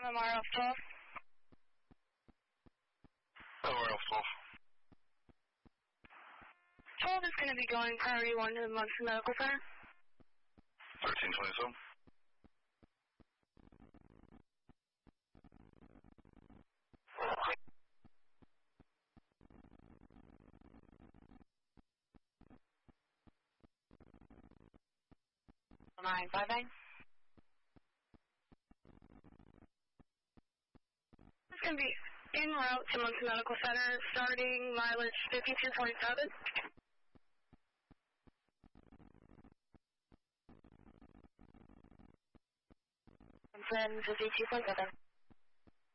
MRF 12. MRF 12. 12 is going to be going priority 1 to the Munson Medical Center. 1327. Nine 59. It's going to be en route to Munson Medical Center, starting mileage 52.7. And then 52.7.